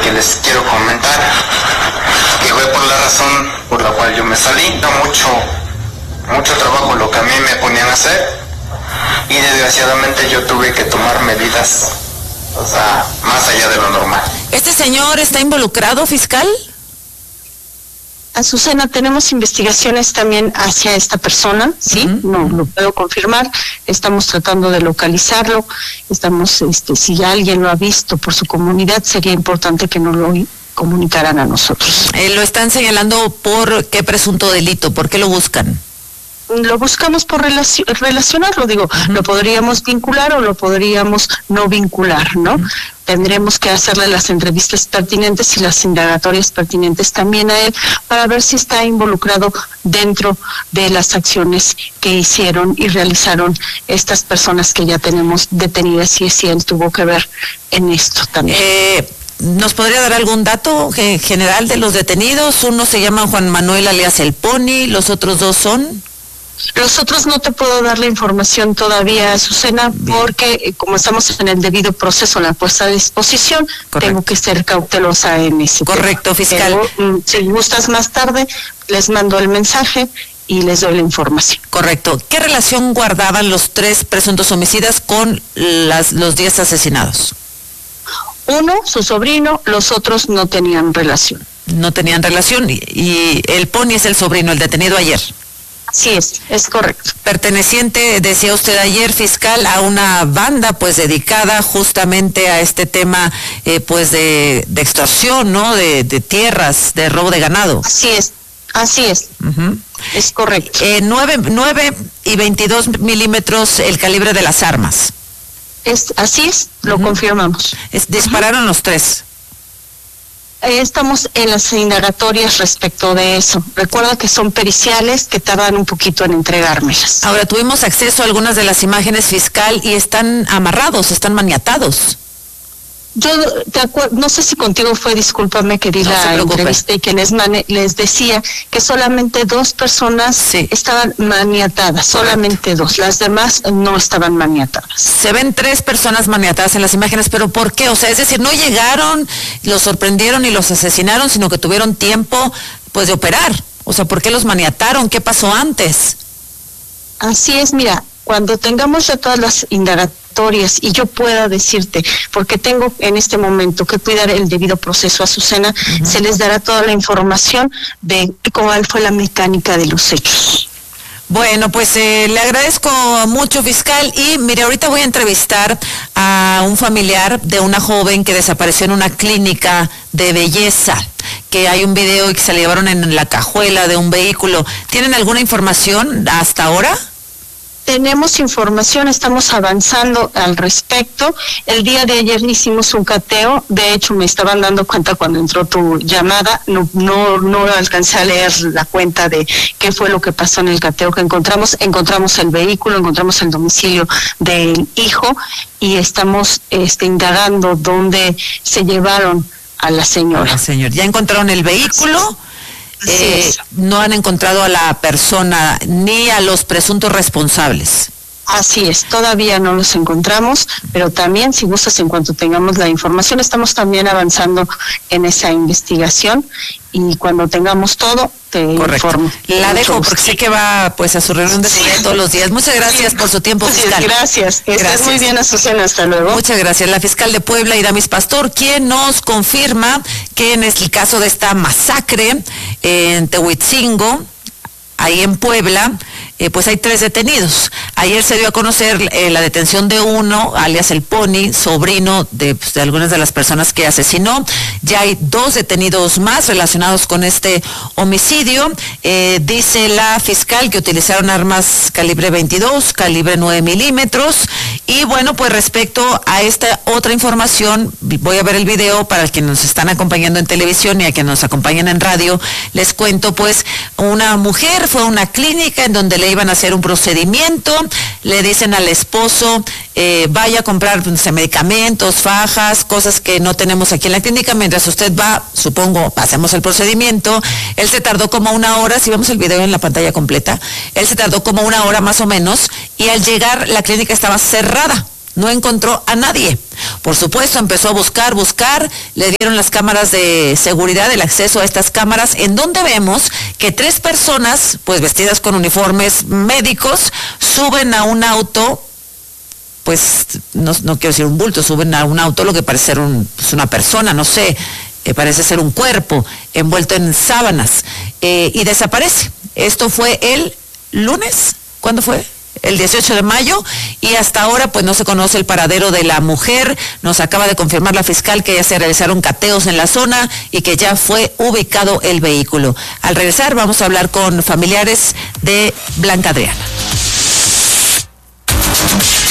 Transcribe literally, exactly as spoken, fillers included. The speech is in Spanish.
que les quiero comentar, que fue por la razón por la cual yo me salí. Era mucho, mucho trabajo lo que a mí me ponían a hacer, y desgraciadamente yo tuve que tomar medidas, o sea, más allá de lo normal. ¿Este señor está involucrado, fiscal? Azucena, tenemos investigaciones también hacia esta persona, ¿sí? Uh-huh. No lo puedo confirmar. Estamos tratando de localizarlo. Estamos, este, si alguien lo ha visto por su comunidad, sería importante que nos lo comunicaran a nosotros. Eh, lo están señalando por qué presunto delito, ¿por qué lo buscan? Lo buscamos por relacion, relacionarlo, digo, uh-huh. Lo podríamos vincular o lo podríamos no vincular, ¿no? Uh-huh. Tendremos que hacerle las entrevistas pertinentes y las indagatorias pertinentes también a él para ver si está involucrado dentro de las acciones que hicieron y realizaron estas personas que ya tenemos detenidas, y si él tuvo que ver en esto también. Eh... ¿Nos podría dar algún dato general de los detenidos? Uno se llama Juan Manuel alias El Pony, los otros dos son... Los otros no te puedo dar la información todavía, Azucena, porque eh, como estamos en el debido proceso, en la puesta a disposición, correcto, tengo que ser cautelosa en ese Correcto, tema. Fiscal. Pero, mm, si gustas más tarde, les mando el mensaje y les doy la información. Correcto. ¿Qué relación guardaban los tres presuntos homicidas con las, los diez asesinados? Uno, su sobrino, los otros no tenían relación. No tenían relación, y, y El Pony es el sobrino, el detenido ayer. Así es, es correcto. Perteneciente, decía usted ayer, fiscal, a una banda pues dedicada justamente a este tema eh, pues de, de extorsión, ¿no? De, de tierras, de robo de ganado. Así es, así es. Uh-huh. Es correcto. Eh, nueve, nueve y veintidós milímetros el calibre de las armas. Es, así es, lo uh-huh. confirmamos. Es, dispararon uh-huh. los tres. Estamos en las indagatorias respecto de eso. Recuerda que son periciales que tardan un poquito en entregármelas. Ahora, tuvimos acceso a algunas de las imágenes, fiscal, y están amarrados, están maniatados. Yo te acuerdo, no sé si contigo fue, discúlpame que di no la entrevista y que les, mane, les decía que solamente dos personas sí. estaban maniatadas, solamente dos, las demás no estaban maniatadas. Se ven tres personas maniatadas en las imágenes, pero ¿por qué? O sea, es decir, no llegaron, los sorprendieron y los asesinaron, sino que tuvieron tiempo pues de operar. O sea, ¿por qué los maniataron? ¿Qué pasó antes? Así es, mira, cuando tengamos ya todas las indagatorias y yo pueda decirte, porque tengo en este momento que cuidar el debido proceso, Azucena, uh-huh. se les dará toda la información de cuál fue la mecánica de los hechos. Bueno, pues eh, le agradezco mucho, fiscal, y mire, ahorita voy a entrevistar a un familiar de una joven que desapareció en una clínica de belleza, que hay un video y que se le llevaron en la cajuela de un vehículo. ¿Tienen alguna información hasta ahora? Tenemos información, estamos avanzando al respecto. El día de ayer hicimos un cateo, de hecho me estaban dando cuenta cuando entró tu llamada, no, no, no alcancé a leer la cuenta de qué fue lo que pasó en el cateo que encontramos. Encontramos el vehículo, encontramos el domicilio del hijo y estamos este, indagando dónde se llevaron a la señora. Ah, señor. ¿Ya encontraron el vehículo? Eh, no han encontrado a la persona ni a los presuntos responsables. Así es, todavía no los encontramos, pero también, si gustas, en cuanto tengamos la información, estamos también avanzando en esa investigación y cuando tengamos todo, te Correcto. informo. La dejo porque sé que va pues a su reunión de seguridad sí. todos los días. Muchas gracias por su tiempo, sí, fiscal. Gracias, que gracias. Estés muy bien, Azucena, hasta luego. Muchas gracias. La fiscal de Puebla, Iramis Pastor, quien nos confirma que en el caso de esta masacre en Tehuitzingo, ahí en Puebla, eh, pues hay tres detenidos. Ayer se dio a conocer eh, la detención de uno, alias El Pony, sobrino de, pues, de algunas de las personas que asesinó. Ya hay dos detenidos más relacionados con este homicidio. Eh, dice la fiscal que utilizaron armas calibre veintidós, calibre nueve milímetros. Y bueno, pues respecto a esta otra información, voy a ver el video para quienes nos están acompañando en televisión y a quienes nos acompañan en radio. Les cuento, pues, una mujer fue a una clínica en donde le iban a hacer un procedimiento. Le dicen al esposo, eh, vaya a comprar no sé, medicamentos, fajas, cosas que no tenemos aquí en la clínica. Mientras usted va, supongo, hacemos el procedimiento. Él se tardó como una hora, si vemos el video en la pantalla completa, él se tardó como una hora más o menos, y al llegar la clínica estaba cerrada. no encontró a nadie. Por supuesto, empezó a buscar, buscar, le dieron las cámaras de seguridad, el acceso a estas cámaras, en donde vemos que tres personas, pues vestidas con uniformes médicos, suben a un auto, pues no, no quiero decir un bulto, suben a un auto, lo que parece ser un, pues una persona, no sé, eh, parece ser un cuerpo envuelto en sábanas, eh, y desaparece. Esto fue el lunes, ¿cuándo fue? El dieciocho de mayo, y hasta ahora pues no se conoce el paradero de la mujer. Nos acaba de confirmar la fiscal que ya se realizaron cateos en la zona y que ya fue ubicado el vehículo. Al regresar vamos a hablar con familiares de Blanca Adriana.